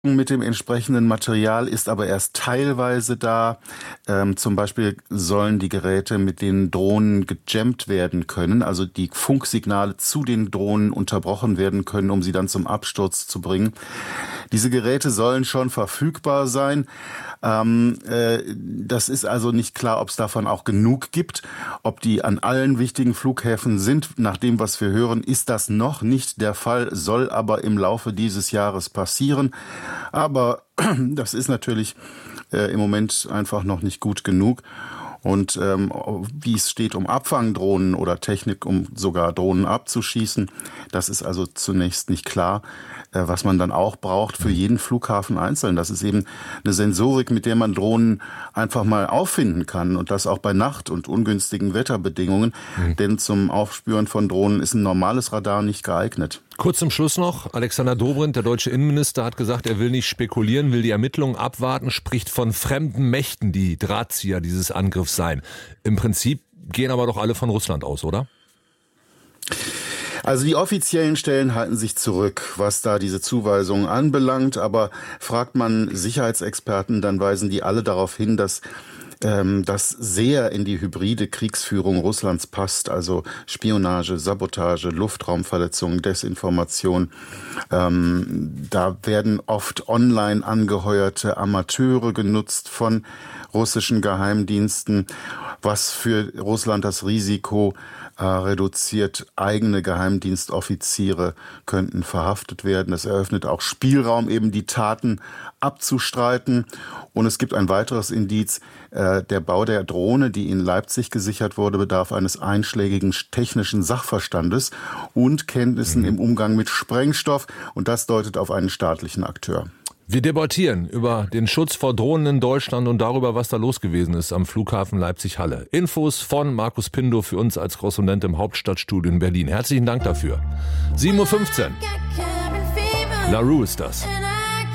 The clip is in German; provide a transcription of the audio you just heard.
mit dem entsprechenden Material ist aber erst teilweise da. Zum Beispiel sollen die Geräte mit den Drohnen gejammt werden können, also die Funksignale zu den Drohnen unterbrochen werden können, um sie dann zum Absturz zu bringen. Diese Geräte sollen schon verfügbar sein. Das ist also nicht klar, ob es davon auch genug gibt, ob die an allen wichtigen Flughäfen sind. Nach dem, was wir hören, ist das noch nicht der Fall, soll aber im Laufe dieses Jahres passieren. Aber das ist natürlich im Moment einfach noch nicht gut genug. Und wie es steht um Abfangdrohnen oder Technik, um sogar Drohnen abzuschießen, das ist also zunächst nicht klar. Was man dann auch braucht für jeden Flughafen einzeln. Das ist eben eine Sensorik, mit der man Drohnen einfach mal auffinden kann und das auch bei Nacht- und ungünstigen Wetterbedingungen. Denn zum Aufspüren von Drohnen ist ein normales Radar nicht geeignet. Kurz zum Schluss noch, Alexander Dobrindt, der deutsche Innenminister, hat gesagt, er will nicht spekulieren, will die Ermittlungen abwarten, spricht von fremden Mächten, die Drahtzieher dieses Angriffs seien. Im Prinzip gehen aber doch alle von Russland aus, oder? Also die offiziellen Stellen halten sich zurück, was da diese Zuweisungen anbelangt. Aber fragt man Sicherheitsexperten, dann weisen die alle darauf hin, dass das sehr in die hybride Kriegsführung Russlands passt, also Spionage, Sabotage, Luftraumverletzungen, Desinformation. Da werden oft online angeheuerte Amateure genutzt von russischen Geheimdiensten, was für Russland das Risiko reduziert. Eigene Geheimdienstoffiziere könnten verhaftet werden. Das eröffnet auch Spielraum, eben die Taten abzustreiten. Und es gibt ein weiteres Indiz. Der Bau der Drohne, die in Leipzig gesichert wurde, bedarf eines einschlägigen technischen Sachverstandes und Kenntnissen im Umgang mit Sprengstoff. Und das deutet auf einen staatlichen Akteur. Wir debattieren über den Schutz vor Drohnen in Deutschland und darüber, was da los gewesen ist am Flughafen Leipzig-Halle. Infos von Markus Pindo für uns als Korrespondent im Hauptstadtstudio in Berlin. Herzlichen Dank dafür. 7:15 Uhr. La Rue ist das.